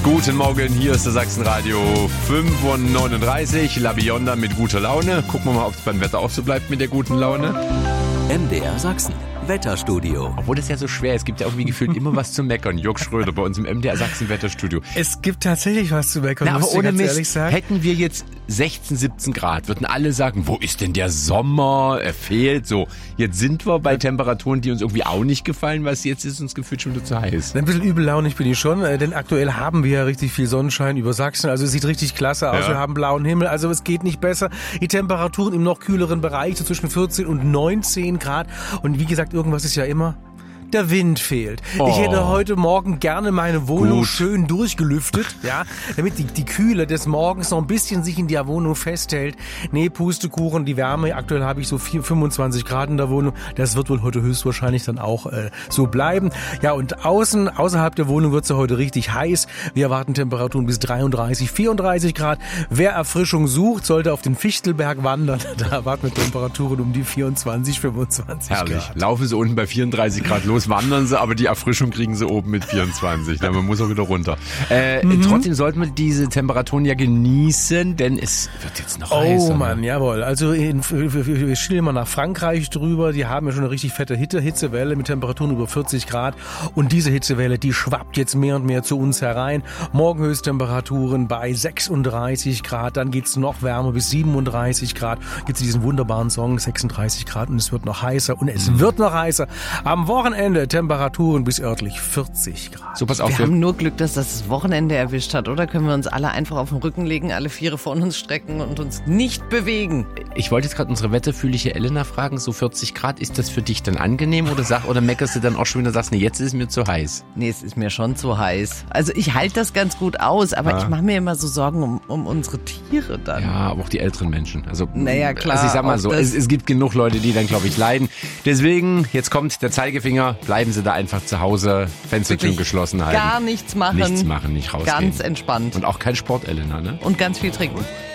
Guten Morgen, hier ist der Sachsenradio 5:39 La Bionda mit guter Laune. Gucken wir mal, ob es beim Wetter auch so bleibt mit der guten Laune. MDR Sachsen, Wetterstudio. Obwohl es ja so schwer ist, es gibt ja irgendwie gefühlt immer was zu meckern. Jörg Schröder bei uns im MDR Sachsen Wetterstudio. Es gibt tatsächlich was zu meckern, Na, muss aber ohne ich ganz Mist, ehrlich sagen. hätten wir jetzt 16, 17 Grad, würden alle sagen, wo ist denn der Sommer? Er fehlt so. Jetzt sind wir bei Temperaturen, die uns irgendwie auch nicht gefallen, weil es jetzt ist uns gefühlt schon wieder zu heiß. Ein bisschen übellaunig bin ich schon, denn aktuell haben wir ja richtig viel Sonnenschein über Sachsen. Also es sieht richtig klasse aus. Ja. Wir haben blauen Himmel, also es geht nicht besser. Die Temperaturen im noch kühleren Bereich, so zwischen 14 und 19 Grad. Und wie gesagt, irgendwas ist ja immer. Der Wind fehlt. Oh. Ich hätte heute Morgen gerne meine Wohnung Gut. schön durchgelüftet, ja, damit die Kühle des Morgens noch ein bisschen sich in der Wohnung festhält. Nee, Pustekuchen, die Wärme, aktuell habe ich so 25 Grad in der Wohnung. Das wird wohl heute höchstwahrscheinlich dann auch so bleiben. Ja, und außerhalb der Wohnung wird es ja heute richtig heiß. Wir erwarten Temperaturen bis 33, 34 Grad. Wer Erfrischung sucht, sollte auf den Fichtelberg wandern. Da erwarten wir Temperaturen um die 24, 25 Herrlich. Grad. Laufen sie unten bei 34 Grad los, wandern sie, aber die Erfrischung kriegen sie oben mit 24. Na, man muss auch wieder runter. Trotzdem sollten wir diese Temperaturen ja genießen, denn es wird jetzt noch heißer. Oh Mann, jawohl. Also wir schielen mal nach Frankreich drüber. Die haben ja schon eine richtig fette Hitzewelle mit Temperaturen über 40 Grad. Und diese Hitzewelle, die schwappt jetzt mehr und mehr zu uns herein. Morgen Höchsttemperaturen bei 36 Grad. Dann geht's noch wärmer bis 37 Grad. Gibt's diesen wunderbaren Song 36 Grad und es wird noch heißer. Und es wird noch heißer. Am Wochenende Temperaturen bis örtlich 40 Grad. So, pass auf. Wir haben nur Glück, dass das Wochenende erwischt hat, oder? Können wir uns alle einfach auf den Rücken legen, alle Viere von uns strecken und uns nicht bewegen? Ich wollte jetzt gerade unsere wetterfühlige Elena fragen, so 40 Grad, ist das für dich dann angenehm oder meckerst du dann auch schon wieder, sagst, nee, jetzt ist es mir zu heiß? Nee, es ist mir schon zu heiß. Also ich halte das ganz gut aus, aber ich mache mir immer so Sorgen um unsere Tiere dann. Ja, aber auch die älteren Menschen. Also, Naja, klar, Also ich sag mal auch so, das- es gibt genug Leute, die dann, glaube ich, leiden. Deswegen, jetzt kommt der Zeigefinger, bleiben Sie da einfach zu Hause, Fenstertüren Wirklich geschlossen halten. Gar nichts machen. Nichts machen, nicht rausgehen. Ganz entspannt. Und auch kein Sport, Elena, ne? Und ganz viel trinken.